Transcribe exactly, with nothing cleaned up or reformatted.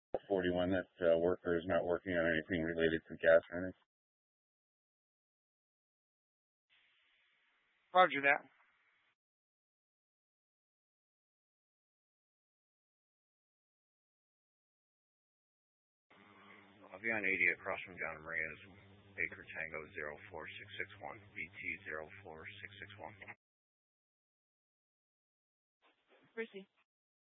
forty-one, that uh, worker is not working on anything related to gas or anything. Roger that. Avion eighty across from John Maria is Baker Tango zero four six six one, B T zero four six six one. Percy.